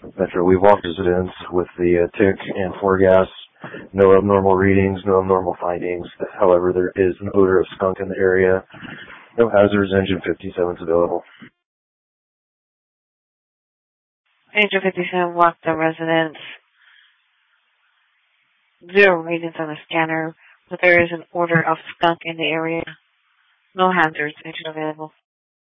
Metro. We walked residents with the tick and floor gas. No abnormal readings, no abnormal findings. However, there is an odor of skunk in the area. No hazards. Engine 57 is available. Engine 57 walked the residents. 0 readings on the scanner, but there is an odor of skunk in the area. No hazards. Engine available.